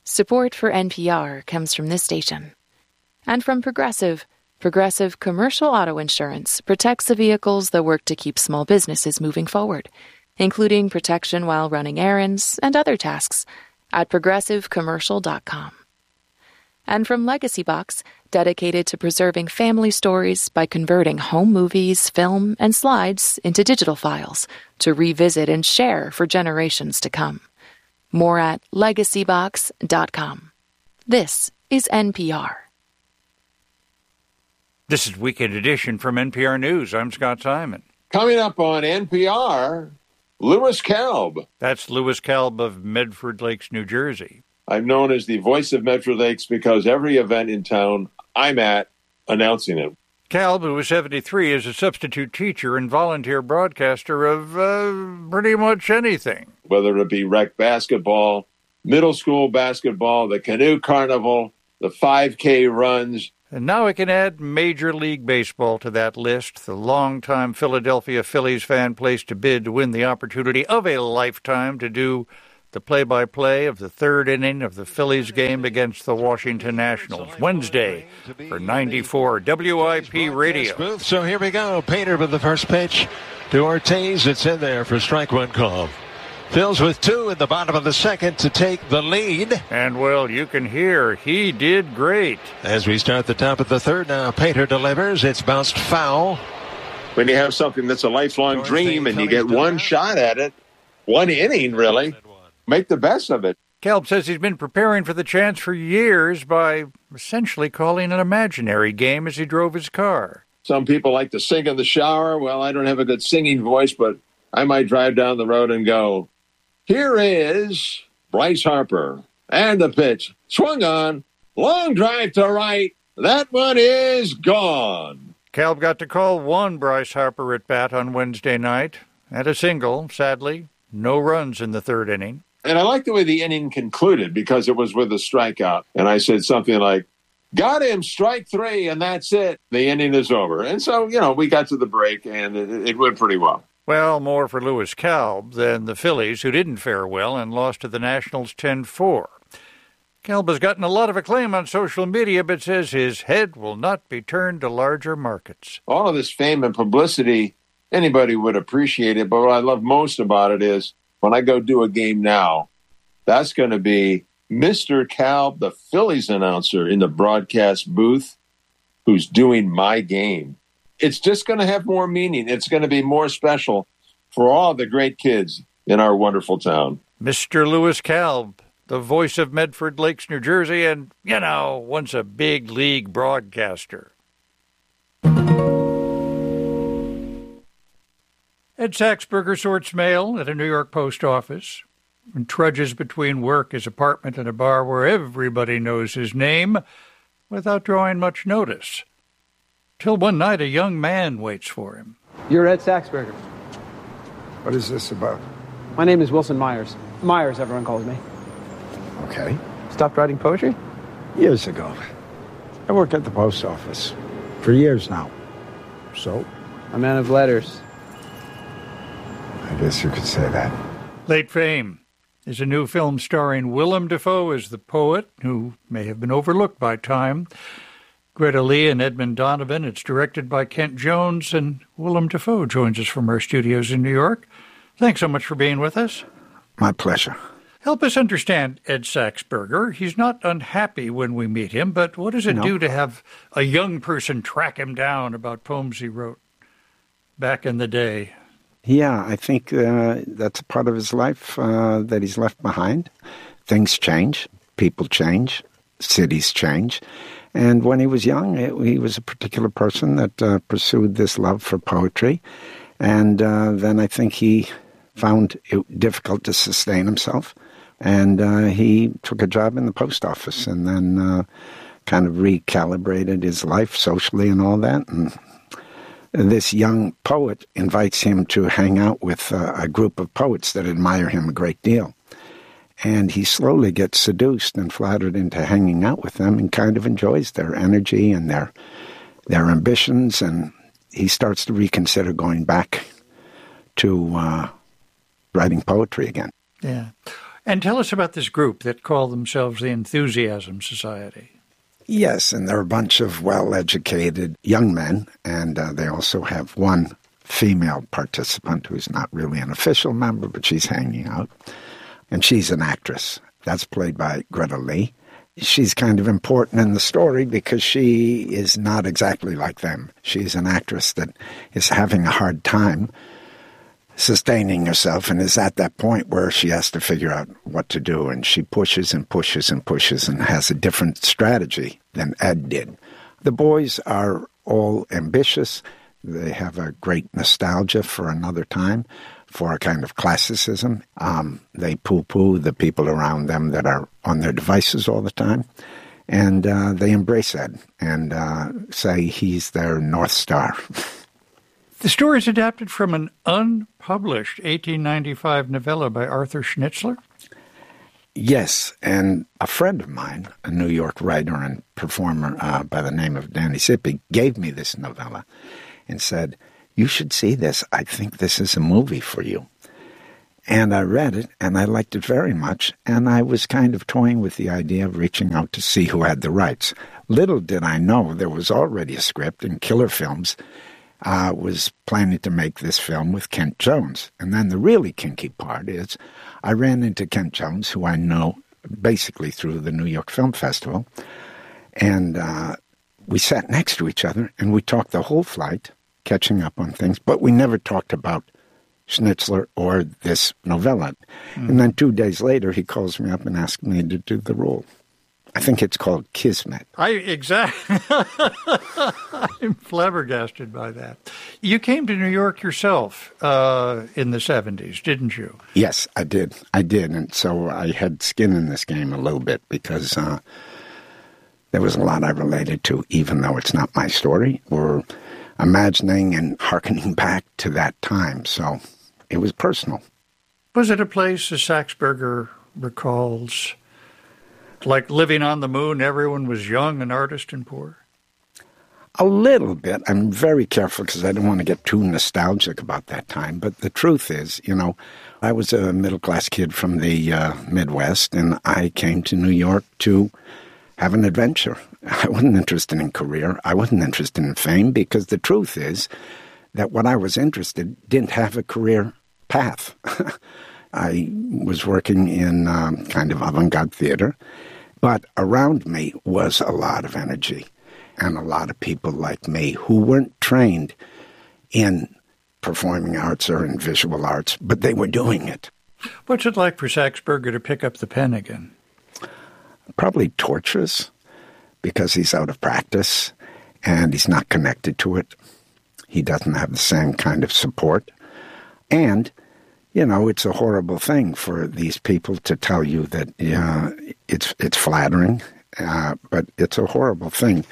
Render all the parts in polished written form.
Support for NPR comes from this station. And from Progressive. Progressive Commercial Auto Insurance protects the vehicles that work to keep small businesses moving forward, including protection while running errands and other tasks at progressivecommercial.com. And from Legacy Box, dedicated to preserving family stories by converting home movies, film, and slides into digital files to revisit and share for generations to come. More at legacybox.com. This is NPR. This is Weekend Edition from NPR News. I'm Scott Simon. Coming up on NPR, Lewis Kalb. That's Lewis Kalb of Medford Lakes, New Jersey. I'm known as the voice of Medford Lakes because every event in town I'm at, announcing it. Kalb, who is 73, is a substitute teacher and volunteer broadcaster of pretty much anything. Whether it be rec basketball, middle school basketball, the canoe carnival, the 5K runs. And now we can add Major League Baseball to that list. The longtime Philadelphia Phillies fan placed a bid to win the opportunity of a lifetime to do the play-by-play of the third inning of the Phillies game against the Washington Nationals, Wednesday for 94 WIP Radio. So here we go. Painter with the first pitch to Ortiz. It's in there for strike one call. Phil's with two in the bottom of the second to take the lead. And, well, you can hear he did great. As we start the top of the third now, Painter delivers. It's bounced foul. When you have something that's a lifelong dream and you get one shot at it, one inning really, make the best of it. Kalb says he's been preparing for the chance for years by essentially calling an imaginary game as he drove his car. Some people like to sing in the shower. Well, I don't have a good singing voice, but I might drive down the road and go, here is Bryce Harper. And the pitch. Swung on. Long drive to right. That one is gone. Kalb got to call one Bryce Harper at bat on Wednesday night. And a single, sadly. No runs in the third inning. And I like the way the inning concluded because it was with a strikeout. And I said something like, got him, strike three, and that's it. The inning is over. And so, we got to the break, and it went pretty well. Well, more for Lewis Kalb than the Phillies, who didn't fare well and lost to the Nationals 10-4. Kalb has gotten a lot of acclaim on social media, but says his head will not be turned to larger markets. All of this fame and publicity, anybody would appreciate it, but what I love most about it is when I go do a game now, that's going to be Mr. Kalb, the Phillies announcer in the broadcast booth, who's doing my game. It's just going to have more meaning. It's going to be more special for all the great kids in our wonderful town. Mr. Lewis Kalb, the voice of Medford Lakes, New Jersey, and, once a big league broadcaster. Ed Saxberger sorts mail at a New York post office and trudges between work, his apartment, and a bar where everybody knows his name without drawing much notice. Till one night a young man waits for him. You're Ed Saxberger. What is this about? My name is Wilson Myers. Myers, everyone calls me. Okay. Stopped writing poetry? Years ago. I worked at the post office for years now. So? A man of letters. I guess you could say that. Late Fame is a new film starring Willem Dafoe as the poet, who may have been overlooked by time. Greta Lee and Edmund Donovan. It's directed by Kent Jones, and Willem Dafoe joins us from our studios in New York. Thanks so much for being with us. My pleasure. Help us understand Ed Saxberger. He's not unhappy when we meet him, but what does it do to have a young person track him down about poems he wrote back in the day? Yeah, I think that's a part of his life that he's left behind. Things change, people change, cities change. And when he was young, he was a particular person that pursued this love for poetry. And then I think he found it difficult to sustain himself. And he took a job in the post office and then kind of recalibrated his life socially and all that. And this young poet invites him to hang out with a group of poets that admire him a great deal. And he slowly gets seduced and flattered into hanging out with them and kind of enjoys their energy and their ambitions. And he starts to reconsider going back to writing poetry again. Yeah. And tell us about this group that call themselves the Enthusiasm Society. Yes, and they're a bunch of well-educated young men, and they also have one female participant who's not really an official member, but she's hanging out. And she's an actress. That's played by Greta Lee. She's kind of important in the story because she is not exactly like them. She's an actress that is having a hard time sustaining herself and is at that point where she has to figure out what to do. And she pushes and pushes and pushes and has a different strategy than Ed did. The boys are all ambitious. They have a great nostalgia for another time, for a kind of classicism. They poo-poo the people around them that are on their devices all the time. And they embrace Ed and say he's their North Star. The story is adapted from an unpublished 1895 novella by Arthur Schnitzler. Yes, and a friend of mine, a New York writer and performer by the name of Danny Sippy, gave me this novella and said, "You should see this. I think this is a movie for you." And I read it, and I liked it very much, and I was kind of toying with the idea of reaching out to see who had the rights. Little did I know there was already a script, and Killer Films was planning to make this film with Kent Jones. And then the really kinky part is I ran into Kent Jones, who I know basically through the New York Film Festival, and we sat next to each other, and we talked the whole flight, catching up on things, but we never talked about Schnitzler or this novella. And then 2 days later, he calls me up and asks me to do the role. I think it's called Kismet. Exactly. I'm flabbergasted by that. You came to New York yourself in the 70s, didn't you? Yes, I did. And so I had skin in this game a little bit because there was a lot I related to, even though it's not my story, or imagining and hearkening back to that time. So it was personal. Was it a place, as Saxberger recalls, like living on the moon, everyone was young and artist and poor? A little bit. I'm very careful because I don't want to get too nostalgic about that time. But the truth is, I was a middle-class kid from the Midwest, and I came to New York to have an adventure. I wasn't interested in career. I wasn't interested in fame because the truth is that what I was interested didn't have a career path. I was working in kind of avant-garde theater, but around me was a lot of energy and a lot of people like me who weren't trained in performing arts or in visual arts, but they were doing it. What's it like for Saxberger to pick up the pen again? Probably torturous because he's out of practice and he's not connected to it. He doesn't have the same kind of support. And it's a horrible thing for these people to tell you that it's flattering, but it's a horrible thing.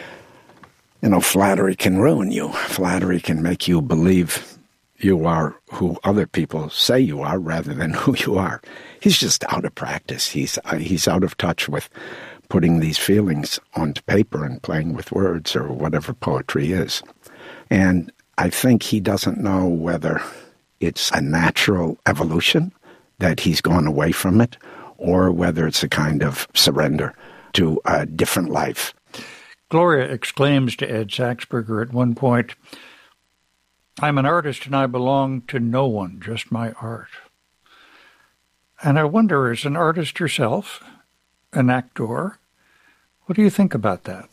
Flattery can ruin you. Flattery can make you believe you are who other people say you are rather than who you are. He's just out of practice. He's out of touch with putting these feelings onto paper and playing with words or whatever poetry is. And I think he doesn't know whether it's a natural evolution that he's gone away from it, or whether it's a kind of surrender to a different life. Gloria exclaims to Ed Saxberger at one point, "I'm an artist and I belong to no one, just my art." And I wonder, as an artist yourself, an actor, what do you think about that?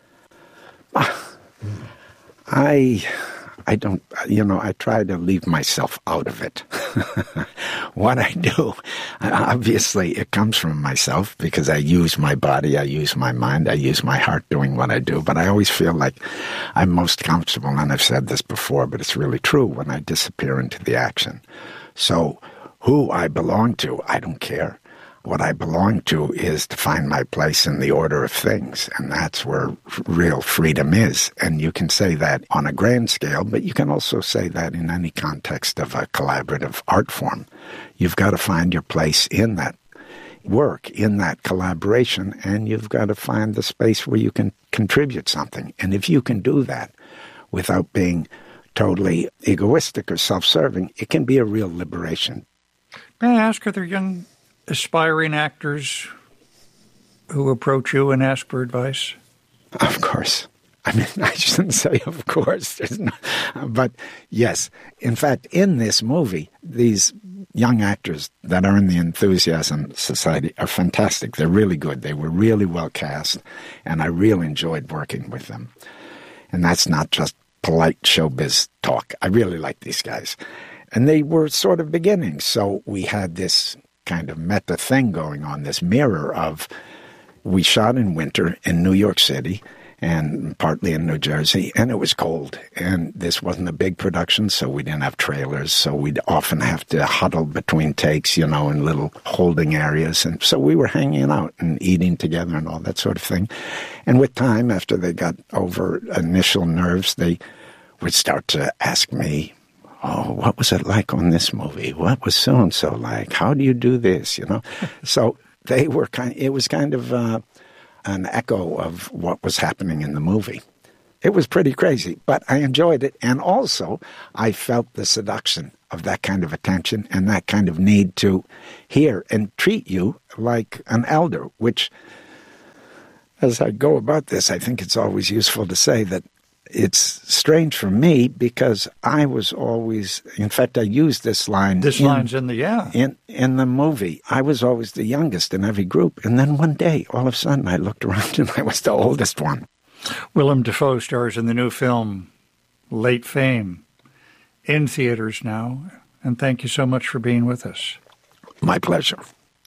I don't, I try to leave myself out of it. What I do, obviously it comes from myself because I use my body, I use my mind, I use my heart doing what I do. But I always feel like I'm most comfortable, and I've said this before, but it's really true, when I disappear into the action. So who I belong to, I don't care. What I belong to is to find my place in the order of things, and that's where real freedom is. And you can say that on a grand scale, but you can also say that in any context of a collaborative art form. You've got to find your place in that work, in that collaboration, and you've got to find the space where you can contribute something. And if you can do that without being totally egoistic or self-serving, it can be a real liberation. May I ask, are there young aspiring actors who approach you and ask for advice? Of course. I mean, I shouldn't say of course. But yes. In fact, in this movie, these young actors that are in the Enthusiasm Society are fantastic. They're really good. They were really well cast, and I really enjoyed working with them. And that's not just polite showbiz talk. I really like these guys. And they were sort of beginning. So we had this kind of meta thing going on, this mirror of, we shot in winter in New York City and partly in New Jersey, and it was cold. And this wasn't a big production, so we didn't have trailers, so we'd often have to huddle between takes, in little holding areas. And so we were hanging out and eating together and all that sort of thing. And with time, after they got over initial nerves, they would start to ask me, oh, what was it like on this movie? What was so-and-so like? How do you do this, So they were it was kind of an echo of what was happening in the movie. It was pretty crazy, but I enjoyed it. And also, I felt the seduction of that kind of attention and that kind of need to hear and treat you like an elder, which, as I go about this, I think it's always useful to say that it's strange for me because I was always, in fact, I used this line. This line's in the movie. I was always the youngest in every group. And then one day, all of a sudden, I looked around and I was the oldest one. Willem Dafoe stars in the new film, Late Fame, in theaters now. And thank you so much for being with us. My pleasure.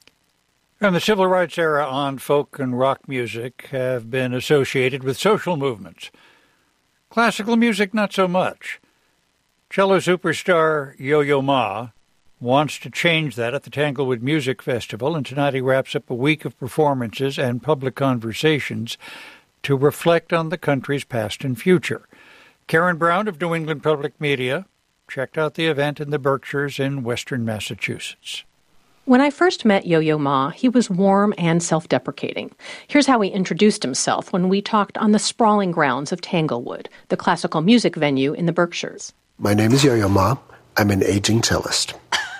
And the civil rights era on folk and rock music have been associated with social movements. Classical music, not so much. Cello superstar Yo-Yo Ma wants to change that at the Tanglewood Music Festival, and tonight he wraps up a week of performances and public conversations to reflect on the country's past and future. Karen Brown of New England Public Media checked out the event in the Berkshires in western Massachusetts. When I first met Yo-Yo Ma, he was warm and self-deprecating. Here's how he introduced himself when we talked on the sprawling grounds of Tanglewood, the classical music venue in the Berkshires. My name is Yo-Yo Ma. I'm an aging cellist.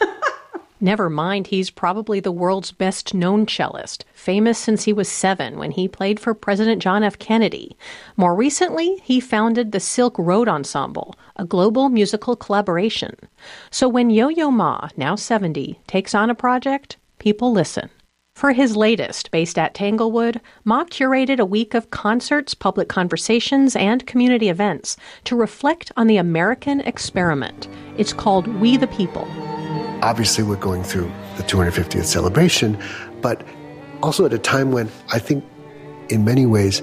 Never mind, he's probably the world's best-known cellist, famous since he was 7 when he played for President John F. Kennedy. More recently, he founded the Silk Road Ensemble, a global musical collaboration. So when Yo-Yo Ma, now 70, takes on a project, people listen. For his latest, based at Tanglewood, Ma curated a week of concerts, public conversations, and community events to reflect on the American experiment. It's called We the People. Obviously, we're going through the 250th celebration, but also at a time when I think in many ways,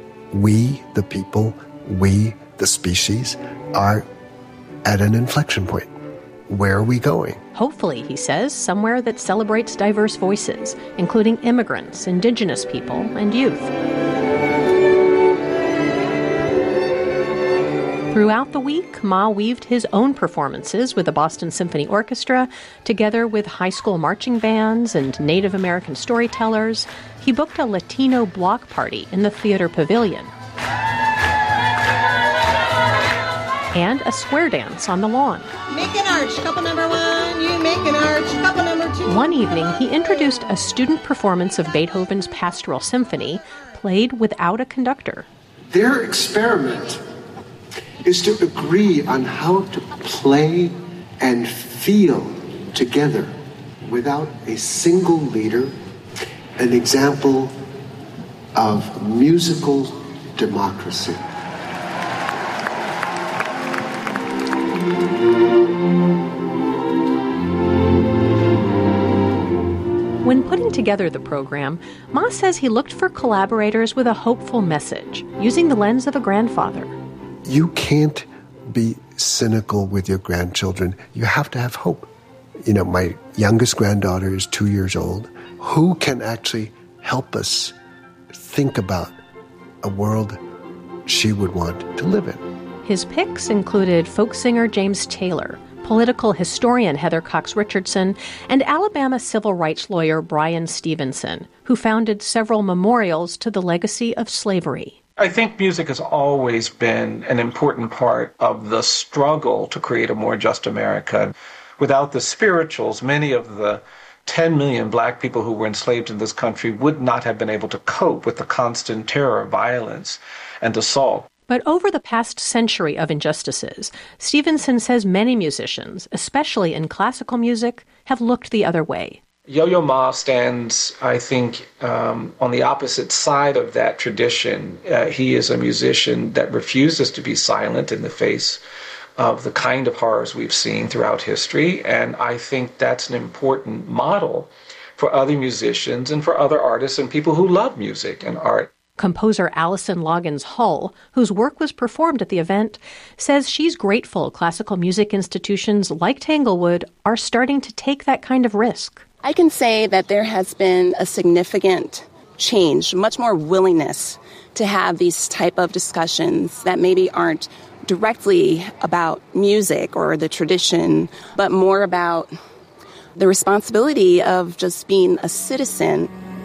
we, the people, we, the species, are at an inflection point. Where are we going? Hopefully, he says, somewhere that celebrates diverse voices, including immigrants, indigenous people, and youth. Throughout the week, Ma weaved his own performances with the Boston Symphony Orchestra, together with high school marching bands and Native American storytellers. He booked a Latino block party in the Theater Pavilion. And a square dance on the lawn. Make an arch, couple number 1, you make an arch, couple number 2. One evening, he introduced a student performance of Beethoven's Pastoral Symphony, played without a conductor. Their experiment is to agree on how to play and feel together without a single leader, an example of musical democracy. When putting together the program, Ma says he looked for collaborators with a hopeful message, using the lens of a grandfather. You can't be cynical with your grandchildren. You have to have hope. My youngest granddaughter is 2 years old. Who can actually help us think about a world she would want to live in? His picks included folk singer James Taylor, political historian Heather Cox Richardson, and Alabama civil rights lawyer Brian Stevenson, who founded several memorials to the legacy of slavery. I think music has always been an important part of the struggle to create a more just America. Without the spirituals, many of the 10 million black people who were enslaved in this country would not have been able to cope with the constant terror, violence, and assault. But over the past century of injustices, Stevenson says many musicians, especially in classical music, have looked the other way. Yo-Yo Ma stands, I think, on the opposite side of that tradition. He is a musician that refuses to be silent in the face of the kind of horrors we've seen throughout history, and I think that's an important model for other musicians and for other artists and people who love music and art. Composer Allison Loggins Hull, whose work was performed at the event, says she's grateful classical music institutions like Tanglewood are starting to take that kind of risk. I can say that there has been a significant change, much more willingness to have these type of discussions that maybe aren't directly about music or the tradition, but more about the responsibility of just being a citizen.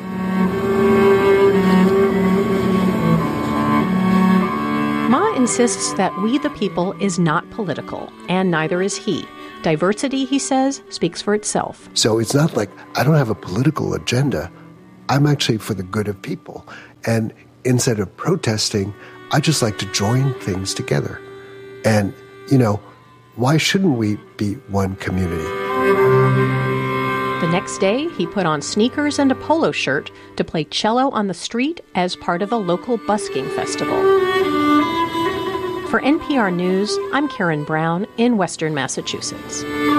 Ma insists that We the People is not political, and neither is he. Diversity, he says, speaks for itself. So it's not like I don't have a political agenda. I'm actually for the good of people. And instead of protesting, I just like to join things together. And, why shouldn't we be one community? The next day, he put on sneakers and a polo shirt to play cello on the street as part of a local busking festival. For NPR News, I'm Karen Brown in Western Massachusetts.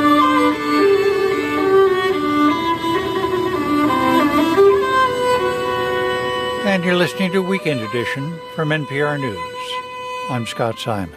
And you're listening to Weekend Edition from NPR News. I'm Scott Simon.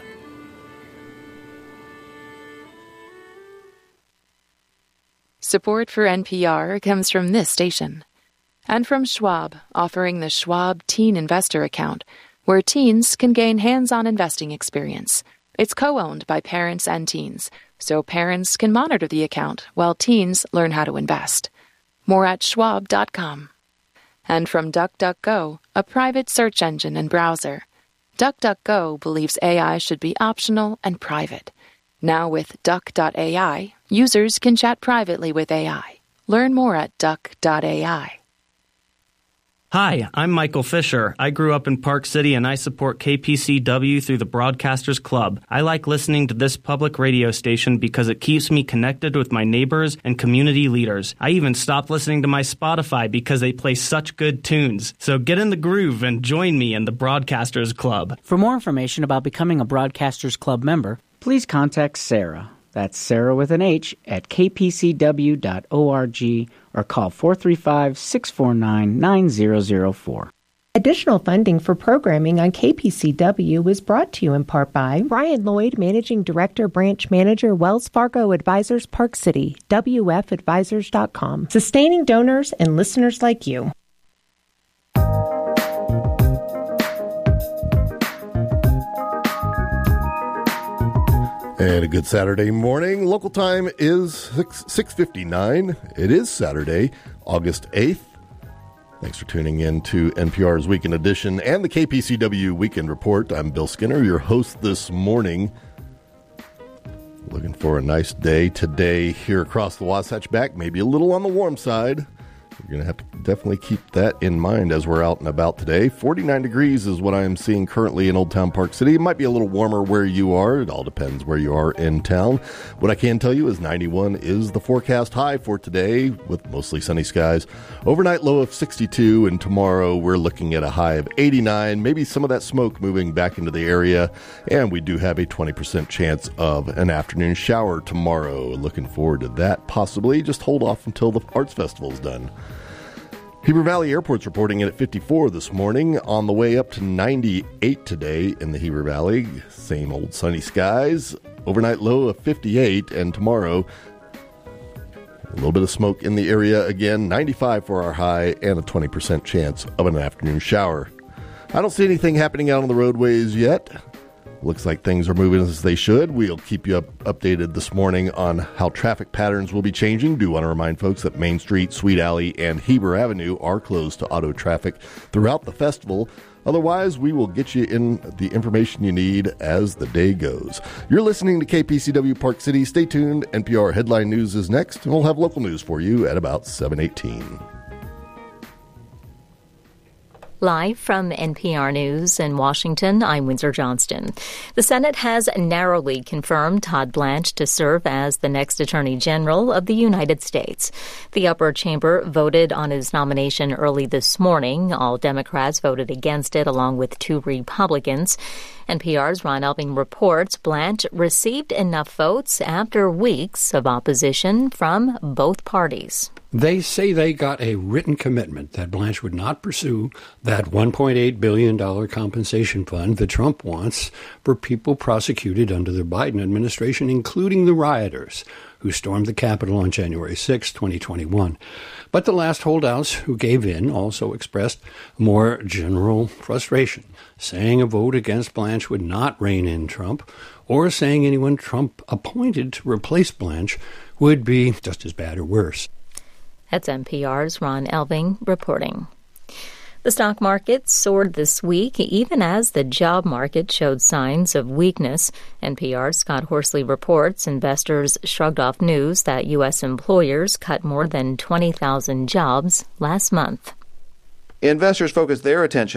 Support for NPR comes from this station and from Schwab, offering the Schwab Teen Investor Account, where teens can gain hands-on investing experience. It's co-owned by parents and teens, so parents can monitor the account while teens learn how to invest. More at schwab.com. And from DuckDuckGo, a private search engine and browser. DuckDuckGo believes AI should be optional and private. Now with Duck.ai, users can chat privately with AI. Learn more at Duck.ai. Hi, I'm Michael Fisher. I grew up in Park City and I support KPCW through the Broadcasters Club. I like listening to this public radio station because it keeps me connected with my neighbors and community leaders. I even stopped listening to my Spotify because they play such good tunes. So get in the groove and join me in the Broadcasters Club. For more information about becoming a Broadcasters Club member, please contact Sarah. That's Sarah with an H at kpcw.org or call 435-649-9004. Additional funding for programming on KPCW was brought to you in part by Brian Lloyd, Managing Director, Branch Manager, Wells Fargo Advisors, Park City, WFadvisors.com, sustaining donors and listeners like you. And a good Saturday morning. Local time is 6:59. It is Saturday, August 8th. Thanks for tuning in to NPR's Weekend Edition and the KPCW Weekend Report. I'm Bill Skinner, your host this morning. Looking for a nice day today here across the Wasatch Back. Maybe a little on the warm side. We're going to have to definitely keep that in mind as we're out and about today. 49 degrees is what I am seeing currently in Old Town Park City. It might be a little warmer where you are. It all depends where you are in town. What I can tell you is 91 is the forecast high for today with mostly sunny skies. Overnight low of 62, and tomorrow we're looking at a high of 89. Maybe some of that smoke moving back into the area, and we do have a 20% chance of an afternoon shower tomorrow. Looking forward to that possibly. Just hold off until the Arts Festival is done. Heber Valley Airport's reporting in at 54 this morning, on the way up to 98 today in the Heber Valley. Same old sunny skies. Overnight low of 58, and tomorrow a little bit of smoke in the area again. 95 for our high and a 20% chance of an afternoon shower. I don't see anything happening out on the roadways yet. Looks like things are moving as they should. We'll keep you updated this morning on how traffic patterns will be changing. Do want to remind folks that Main Street, Sweet Alley, and Heber Avenue are closed to auto traffic throughout the festival. Otherwise, we will get you in the information you need as the day goes. You're listening to KPCW Park City. Stay tuned. NPR Headline News is next, and we'll have local news for you at about 7:18. Live from NPR News in Washington, I'm Windsor Johnston. The Senate has narrowly confirmed Todd Blanche to serve as the next Attorney General of the United States. The upper chamber voted on his nomination early this morning. All Democrats voted against it, along with 2 Republicans. NPR's Ron Elving reports Blanche received enough votes after weeks of opposition from both parties. They say they got a written commitment that Blanche would not pursue that $1.8 billion compensation fund that Trump wants for people prosecuted under the Biden administration, including the rioters who stormed the Capitol on January 6, 2021. But the last holdouts who gave in also expressed more general frustration, saying a vote against Blanche would not rein in Trump, or saying anyone Trump appointed to replace Blanche would be just as bad or worse. That's NPR's Ron Elving reporting. The stock market soared this week, even as the job market showed signs of weakness. NPR's Scott Horsley reports investors shrugged off news that U.S. employers cut more than 20,000 jobs last month. Investors focused their attention